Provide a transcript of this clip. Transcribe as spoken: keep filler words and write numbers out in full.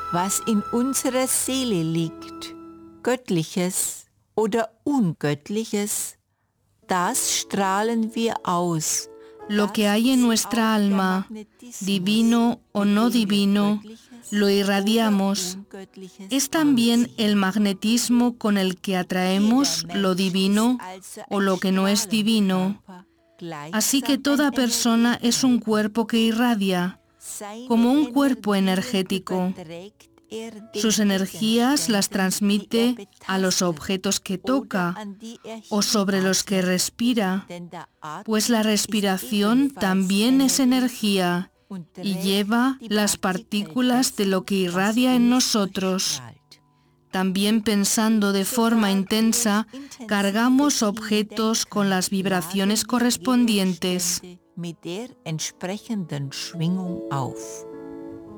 Was in unserer Seele liegt, Göttliches oder Ungöttliches, das strahlen wir aus. Lo que hay en nuestra alma, divino o no divino, lo irradiamos. Es también el magnetismo con el que atraemos lo divino o lo que no es divino. Así que toda persona es un cuerpo que irradia, como un cuerpo energético. Sus energías las transmite a los objetos que toca o sobre los que respira, pues la respiración también es energía y lleva las partículas de lo que irradia en nosotros. También pensando de forma intensa, cargamos objetos con las vibraciones correspondientes. Mit der entsprechenden Schwingung auf.